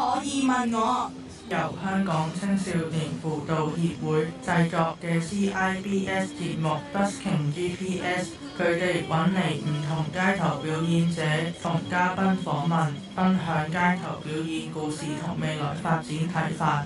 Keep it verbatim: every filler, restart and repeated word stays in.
可以問我。 由香港青少年輔導協會製作嘅 C I B S 節目 Busking G P S， 佢哋揾嚟唔同街頭表演者同嘉賓訪問，分享街頭表演故事同未來發展睇法。